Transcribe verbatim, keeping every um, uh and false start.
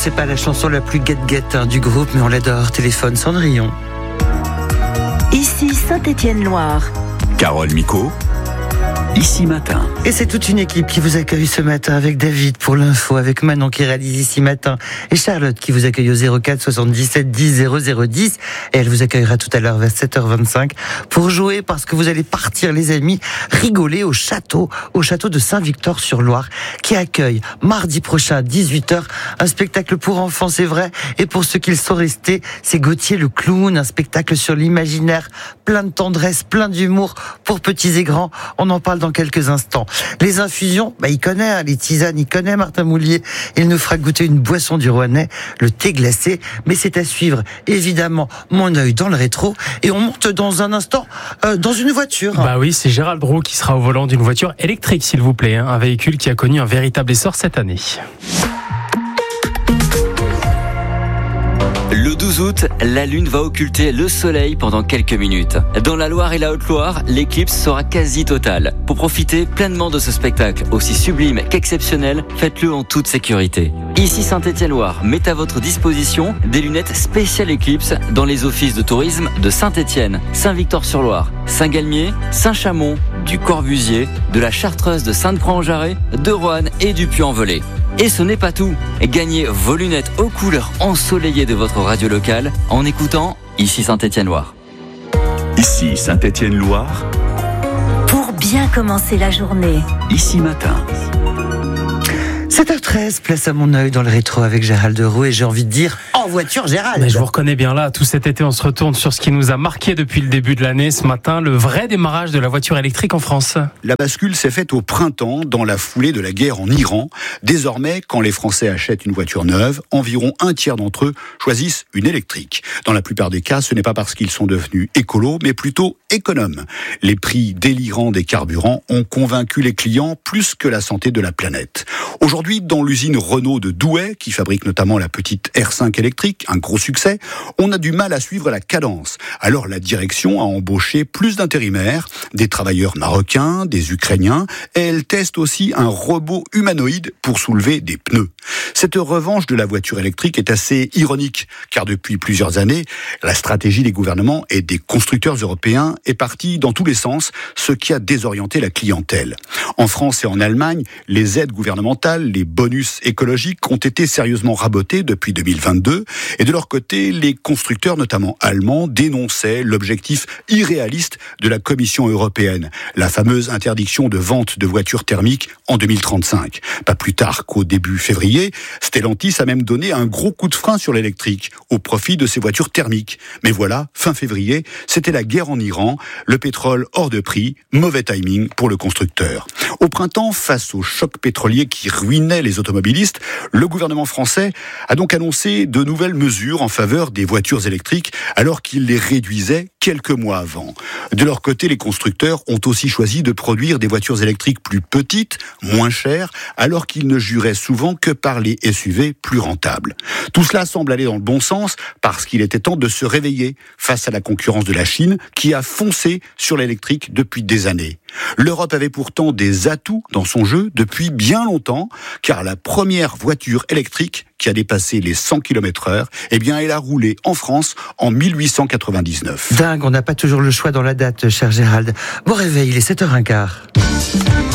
c'est pas la chanson la plus guette-guette hein, du groupe, mais on l'adore. Téléphone Cendrillon. Ici Saint-Étienne-Loire. Carole Micot. Ici Matin. Et c'est toute une équipe qui vous accueille ce matin avec David pour l'info, avec Manon qui réalise Ici Matin et Charlotte qui vous accueille au zéro quatre soixante-dix-sept dix zéro zéro dix et elle vous accueillera tout à l'heure vers sept heures vingt-cinq pour jouer parce que vous allez partir les amis rigoler au château, au château de Saint-Victor-sur-Loire qui accueille mardi prochain à dix-huit heures un spectacle pour enfants, c'est vrai, et pour ceux qui sont restés, c'est Gauthier le clown, un spectacle sur l'imaginaire, plein de tendresse, plein d'humour pour petits et grands. On en parle dans quelques instants. Les infusions, bah, il connaît, hein, les tisanes, il connaît Martin Moulier. Il nous fera goûter une boisson du Rouennais, le thé glacé. Mais c'est à suivre, évidemment, mon œil dans le rétro. Et on monte dans un instant euh, dans une voiture. Bah oui, c'est Gérald Roux qui sera au volant d'une voiture électrique, s'il vous plaît. Hein, un véhicule qui a connu un véritable essor cette année. Le douze août, la Lune va occulter le soleil pendant quelques minutes. Dans la Loire et la Haute-Loire, l'éclipse sera quasi totale. Pour profiter pleinement de ce spectacle, aussi sublime qu'exceptionnel, faites-le en toute sécurité. Ici Saint-Étienne-Loire met à votre disposition des lunettes spéciales éclipse dans les offices de tourisme de Saint-Étienne, Saint-Victor-sur-Loire, Saint-Galmier, Saint-Chamond, du Corbusier, de la Chartreuse de Sainte-Croix-en-Jarret, de Roanne et du Puy-en-Velay. Et ce n'est pas tout. Gagnez vos lunettes aux couleurs ensoleillées de votre radio locale en écoutant Ici Saint-Étienne-Loire. Ici Saint-Étienne-Loire. Pour bien commencer la journée. Ici Matin. sept heures treize, place à mon œil dans le rétro avec Gérald Roux et j'ai envie de dire en voiture Gérald. Mais je vous reconnais bien là, tout cet été on se retourne sur ce qui nous a marqué depuis le début de l'année ce matin, le vrai démarrage de la voiture électrique en France. La bascule s'est faite au printemps dans la foulée de la guerre en Iran. Désormais, quand les Français achètent une voiture neuve, environ un tiers d'entre eux choisissent une électrique. Dans la plupart des cas, ce n'est pas parce qu'ils sont devenus écolos, mais plutôt économes. Les prix délirants des carburants ont convaincu les clients plus que la santé de la planète. Aujourd'hui, dans l'usine Renault de Douai, qui fabrique notamment la petite R cinq électrique, un gros succès, on a du mal à suivre la cadence. Alors la direction a embauché plus d'intérimaires, des travailleurs marocains, des Ukrainiens, et elle teste aussi un robot humanoïde pour soulever des pneus. Cette revanche de la voiture électrique est assez ironique, car depuis plusieurs années, la stratégie des gouvernements et des constructeurs européens est partie dans tous les sens, ce qui a désorienté la clientèle. En France et en Allemagne, les aides gouvernementales, les bonus écologiques ont été sérieusement rabotés depuis deux mille vingt-deux et de leur côté, les constructeurs, notamment allemands, dénonçaient l'objectif irréaliste de la Commission européenne, la fameuse interdiction de vente de voitures thermiques en deux mille trente-cinq. Pas plus tard qu'au début février, Stellantis a même donné un gros coup de frein sur l'électrique au profit de ses voitures thermiques. Mais voilà, fin février, c'était la guerre en Iran, le pétrole hors de prix, mauvais timing pour le constructeur. Au printemps, face au choc pétrolier qui ruinait les automobilistes, le gouvernement français a donc annoncé de nouvelles mesures en faveur des voitures électriques alors qu'il les réduisait quelques mois avant. De leur côté, les constructeurs ont aussi choisi de produire des voitures électriques plus petites, moins chères, alors qu'ils ne juraient souvent que par les S U V plus rentables. Tout cela semble aller dans le bon sens parce qu'il était temps de se réveiller face à la concurrence de la Chine qui a foncé sur l'électrique depuis des années. L'Europe avait pourtant des atouts dans son jeu depuis bien longtemps, car la première voiture électrique qui a dépassé les cent kilomètres heure, eh bien, elle a roulé en France en mille huit cent quatre-vingt-dix-neuf. Dingue, on n'a pas toujours le choix dans la date, cher Gérald. Bon réveil, il est sept heures quinze.